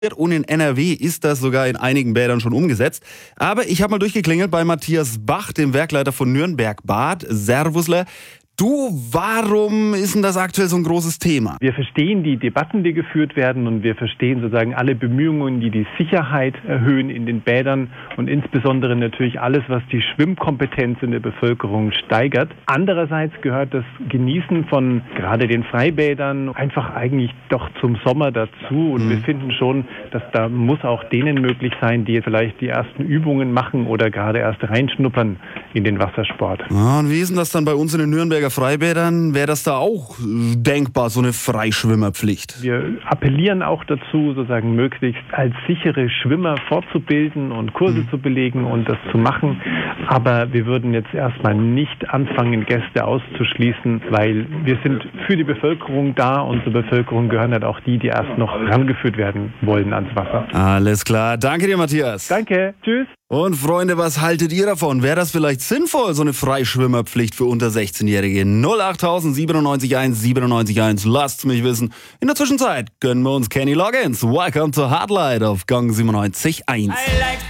und in NRW ist das sogar in einigen Bädern schon umgesetzt. Aber ich habe mal durchgeklingelt bei Matthias Bach, dem Werkleiter von Nürnberg Bad. Servusle. Du, warum ist denn das aktuell so ein großes Thema? Wir verstehen die Debatten, die geführt werden, und wir verstehen sozusagen alle Bemühungen, die die Sicherheit erhöhen in den Bädern und insbesondere natürlich alles, was die Schwimmkompetenz in der Bevölkerung steigert. Andererseits gehört das Genießen von gerade den Freibädern einfach eigentlich doch zum Sommer dazu, und wir finden schon, dass da muss auch denen möglich sein, die vielleicht die ersten Übungen machen oder gerade erst reinschnuppern in den Wassersport. Ja, und wie ist denn das dann bei uns in den Nürnberger Freibädern? Wäre das da auch denkbar, so eine Freischwimmerpflicht? Wir appellieren auch dazu, sozusagen möglichst als sichere Schwimmer fortzubilden und Kurse zu belegen und das zu machen. Aber wir würden jetzt erstmal nicht anfangen, Gäste auszuschließen, weil wir sind für die Bevölkerung da, und zur Bevölkerung gehören halt auch die, die erst noch rangeführt werden wollen ans Wasser. Alles klar. Danke dir, Matthias. Danke. Tschüss. Und Freunde, was haltet ihr davon? Wäre das vielleicht sinnvoll, so eine Freischwimmerpflicht für unter 16-Jährige? 08000 97 1. Lasst's mich wissen. In der Zwischenzeit gönnen wir uns Kenny Loggins. Welcome to Hardlight auf Gang 97.1.